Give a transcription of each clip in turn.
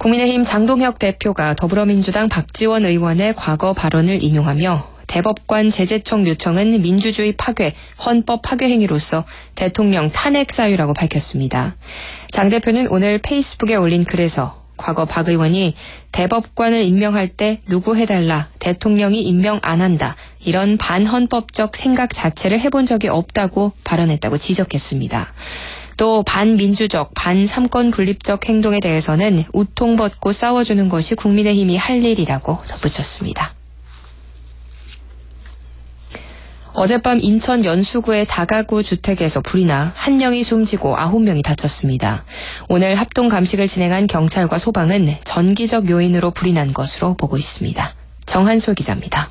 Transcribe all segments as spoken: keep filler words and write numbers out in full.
국민의힘 장동혁 대표가 더불어민주당 박지원 의원의 과거 발언을 인용하며 대법관 제재청 요청은 민주주의 파괴, 헌법 파괴 행위로서 대통령 탄핵 사유라고 밝혔습니다. 장 대표는 오늘 페이스북에 올린 글에서 과거 박 의원이 대법관을 임명할 때 누구 해달라, 대통령이 임명 안 한다, 이런 반헌법적 생각 자체를 해본 적이 없다고 발언했다고 지적했습니다. 또 반민주적, 반삼권 분립적 행동에 대해서는 우통 벗고 싸워주는 것이 국민의힘이 할 일이라고 덧붙였습니다. 어젯밤 인천 연수구의 다가구 주택에서 불이 나 한 명이 숨지고 아홉 명이 다쳤습니다. 오늘 합동 감식을 진행한 경찰과 소방은 전기적 요인으로 불이 난 것으로 보고 있습니다. 정한솔 기자입니다.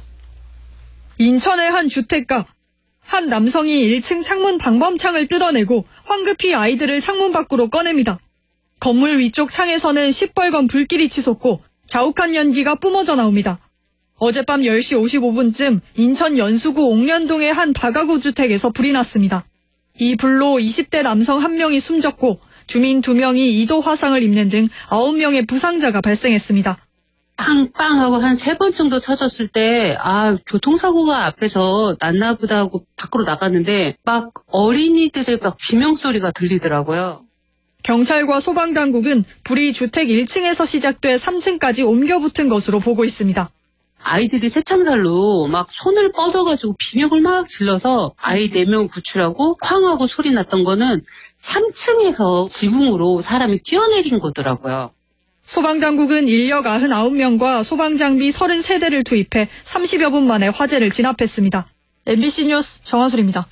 인천의 한 주택가. 한 남성이 일 층 창문 방범창을 뜯어내고 황급히 아이들을 창문 밖으로 꺼냅니다. 건물 위쪽 창에서는 시뻘건 불길이 치솟고 자욱한 연기가 뿜어져 나옵니다. 어젯밤 열 시 오십오 분쯤 인천 연수구 옥련동의 한 다가구 주택에서 불이 났습니다. 이 불로 이십 대 남성 한 명이 숨졌고 주민 두 명이 이 도 화상을 입는 등 아홉 명의 부상자가 발생했습니다. 빵빵하고 한 세 번 정도 터졌을 때, 아, 교통사고가 앞에서 났나 보다 하고 밖으로 나갔는데 막 어린이들의 막 비명소리가 들리더라고요. 경찰과 소방당국은 불이 주택 일 층에서 시작돼 삼 층까지 옮겨 붙은 것으로 보고 있습니다. 아이들이 새참살로 막 손을 뻗어가지고 비명을 막 질러서 아이 네 명 구출하고 쾅하고 소리 났던 거는 삼 층에서 지붕으로 사람이 뛰어내린 거더라고요. 소방당국은 인력 구십구 명과 소방장비 삼십삼 대를 투입해 삼십여 분 만에 화재를 진압했습니다. 엠비씨 뉴스 정한솔입니다.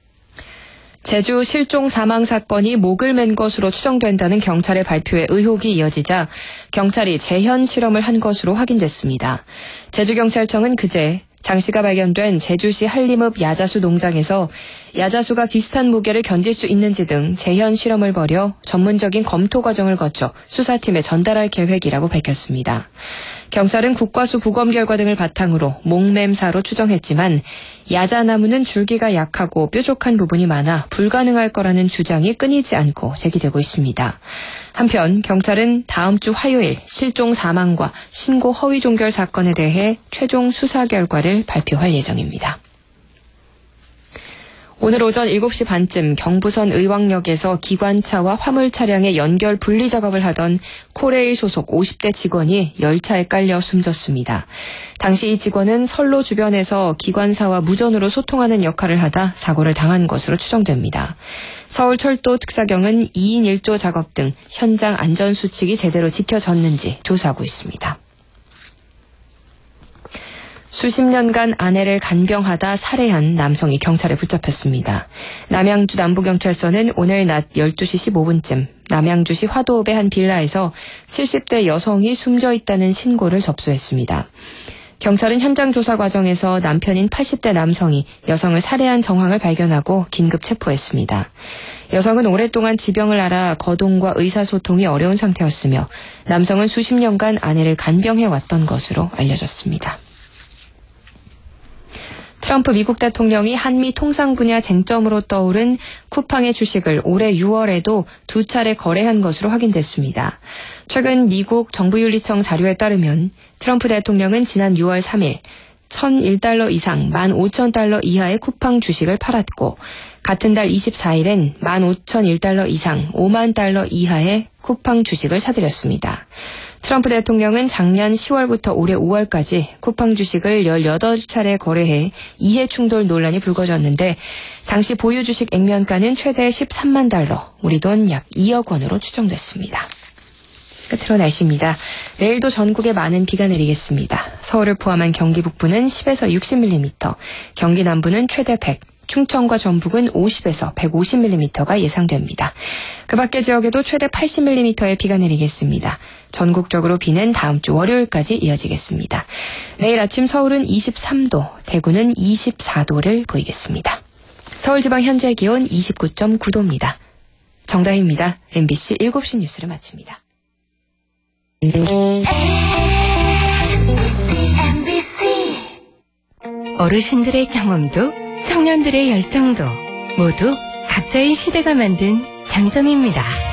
제주 실종 사망 사건이 목을 맨 것으로 추정된다는 경찰의 발표에 의혹이 이어지자 경찰이 재현 실험을 한 것으로 확인됐습니다. 제주경찰청은 그제 장 씨가 발견된 제주시 한림읍 야자수 농장에서 야자수가 비슷한 무게를 견딜 수 있는지 등 재현 실험을 벌여 전문적인 검토 과정을 거쳐 수사팀에 전달할 계획이라고 밝혔습니다. 경찰은 국과수 부검 결과 등을 바탕으로 목맴사로 추정했지만 야자나무는 줄기가 약하고 뾰족한 부분이 많아 불가능할 거라는 주장이 끊이지 않고 제기되고 있습니다. 한편 경찰은 다음 주 화요일 실종 사망과 신고 허위 종결 사건에 대해 최종 수사 결과를 발표할 예정입니다. 오늘 오전 일곱 시 반쯤 경부선 의왕역에서 기관차와 화물 차량의 연결 분리 작업을 하던 코레일 소속 오십 대 직원이 열차에 깔려 숨졌습니다. 당시 이 직원은 선로 주변에서 기관사와 무전으로 소통하는 역할을 하다 사고를 당한 것으로 추정됩니다. 서울철도 특사경은 이 인 일 조 작업 등 현장 안전수칙이 제대로 지켜졌는지 조사하고 있습니다. 수십 년간 아내를 간병하다 살해한 남성이 경찰에 붙잡혔습니다. 남양주 남부경찰서는 오늘 낮 열두 시 십오 분쯤 남양주시 화도읍의 한 빌라에서 칠십 대 여성이 숨져 있다는 신고를 접수했습니다. 경찰은 현장 조사 과정에서 남편인 팔십 대 남성이 여성을 살해한 정황을 발견하고 긴급 체포했습니다. 여성은 오랫동안 지병을 앓아 거동과 의사소통이 어려운 상태였으며 남성은 수십 년간 아내를 간병해왔던 것으로 알려졌습니다. 트럼프 미국 대통령이 한미 통상 분야 쟁점으로 떠오른 쿠팡의 주식을 올해 유월에도 두 차례 거래한 것으로 확인됐습니다. 최근 미국 정부윤리청 자료에 따르면 트럼프 대통령은 지난 유월 삼일 천일 달러 이상 만 오천 달러 이하의 쿠팡 주식을 팔았고 같은 달 이십사일엔 만 오천일 달러 이상 오만 달러 이하의 쿠팡 주식을 사들였습니다. 트럼프 대통령은 작년 시월부터 올해 오월까지 쿠팡 주식을 열여덟 차례 거래해 이해 충돌 논란이 불거졌는데 당시 보유 주식 액면가는 최대 십삼만 달러, 우리 돈 약 이억 원으로 추정됐습니다. 끝으로 날씨입니다. 내일도 전국에 많은 비가 내리겠습니다. 서울을 포함한 경기 북부는 십에서 육십 밀리미터, 경기 남부는 최대 백, 충청과 전북은 오십에서 백오십 밀리미터가 예상됩니다. 그 밖의 지역에도 최대 팔십 밀리미터의 비가 내리겠습니다. 전국적으로 비는 다음 주 월요일까지 이어지겠습니다. 내일 아침 서울은 이십삼 도, 대구는 이십사 도를 보이겠습니다. 서울지방 현재 기온 이십구 점 구 도입니다. 정다희입니다. 엠비씨 일곱 시 뉴스를 마칩니다. 어르신들의 경험도 청년들의 열정도 모두 각자의 시대가 만든 장점입니다.